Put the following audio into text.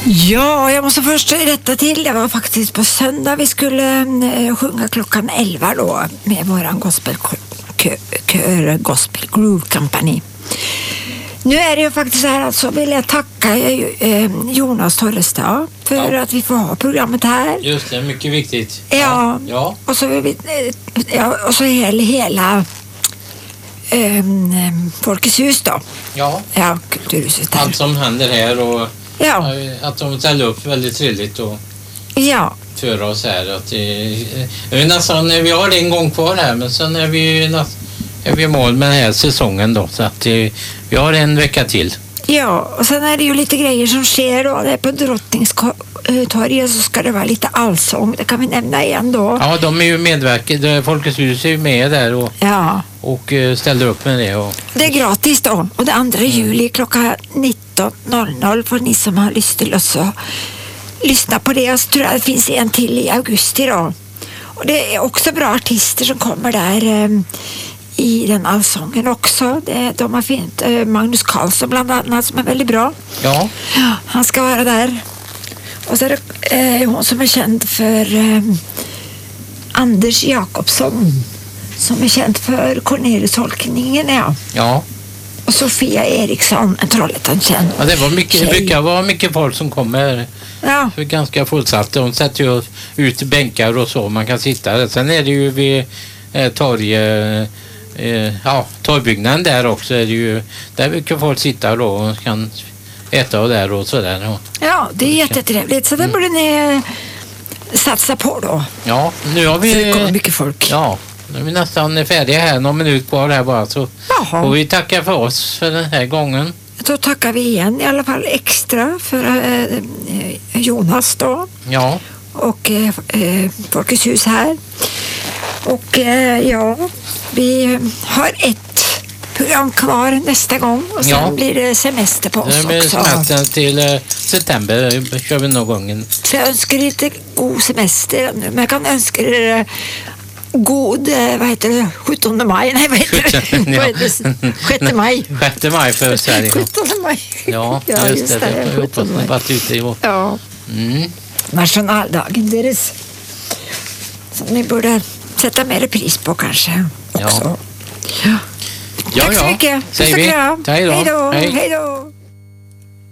Ja, jag måste först rätta till. Det var faktiskt på söndag vi skulle sjunga klockan 11 då med våran gospelkör Gospel Groove Company. Nu är det ju faktiskt så här, alltså vill jag tacka Jonas Torrestad för att vi får ha programmet här. Just det, mycket viktigt. Ja. Och så vill vi, och så hela Folkets hus då. Ja. Ja, kulturhuset där. Allt som händer här och att de ställer upp väldigt trevligt och för oss här. Att nästan, vi har en gång kvar här, men sen är vi mål med den här säsongen då, så att vi har en vecka till. Ja, och sen är det ju lite grejer som sker då. Det är på Drottningstorget så ska det vara lite allsång. Det kan vi nämna igen då. Ja, de är ju medverkade. Folkets hus är ju med där och ställer upp med det. Det är gratis då. Och det 2 juli klockan 19.00 får ni som har lust till att lyssna på det. Jag tror att det finns en till i augusti då. Och det är också bra artister som kommer där i den allsången också. De har fint Magnus Karlsson bland annat som är väldigt bra. Ja. Han ska vara där. Och så är det hon som är känd för Anders Jakobsson som är känd för Cornelis-tolkningen. Ja. Och Sofia Eriksson, en Trollhättan-känd. Ja, det brukar vara mycket folk som kommer. Ja. Det är ganska fullsatt. De sätter ju ut bänkar och så. Man kan sitta där. Sen är det ju vid torgbyggnaden där också. Är det ju, där brukar folk sitta då och kan äta och där och sådär. Ja, det är jättetrevligt. Så det borde ni satsa på då. Ja, nu har vi... Så det kommer mycket folk. Ja, nu är vi nästan färdiga här. Någon minut kvar här bara. Så får vi tacka för oss för den här gången. Då tackar vi igen i alla fall extra för Jonas då. Ja. Och Folkets hus här. Och vi har ett program kvar nästa gång och sen blir det semester på oss också. Det blir semester till september, kör vi någon gång. Så jag önskar lite god semester nu, men jag kan önska er god, 17 maj, nej vad heter det? 6 maj. 6 maj för Sverige. 17 maj. Ja, just det. Jag hoppas ni varit ute i år. Ja. Nationaldagen deras. Så ni borde sätta mer pris på kanske också. Ja. Tack så mycket. Säger vi. Hej då. Hej då.